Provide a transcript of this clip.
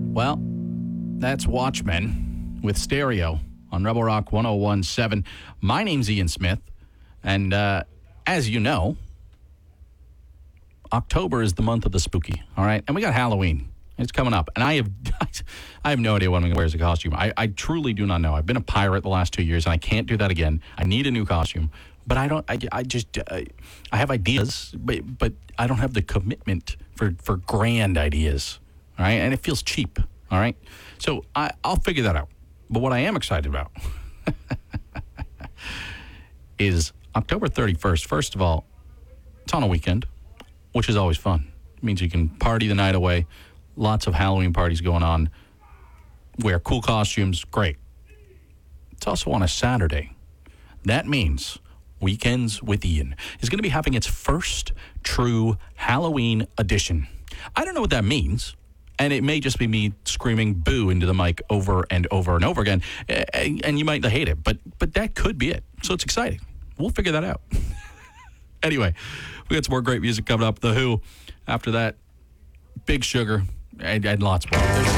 Well, that's Watchmen with Stereo on Rebel Rock 101.7. My name's Ian Smith, and as you know, October is the month of the spooky, all right? And we got Halloween. It's coming up, and I have no idea what I'm going to wear as a costume. I truly do not know. I've been a pirate the last 2 years, and I can't do that again. I need a new costume, but I have ideas, but I don't have the commitment for grand ideas, all right? And it feels cheap, all right? So I'll figure that out. But what I am excited about is October 31st. First of all, it's on a weekend, which is always fun. It means you can party the night away. Lots of Halloween parties going on. Wear cool costumes. Great. It's also on a Saturday. That means Weekends with Ian is going to be having its first true Halloween edition. I don't know what that means. And it may just be me screaming boo into the mic over and over and over again. And you might hate it, but that could be it. So it's exciting. We'll figure that out. Anyway, we got some more great music coming up. The Who. After that, Big Sugar and lots more.